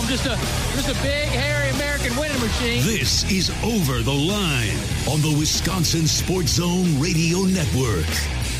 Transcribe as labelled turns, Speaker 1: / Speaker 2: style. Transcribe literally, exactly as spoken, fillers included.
Speaker 1: just a just a big, hairy American winning machine.
Speaker 2: This is Over the Line on the Wisconsin Sports Zone Radio Network.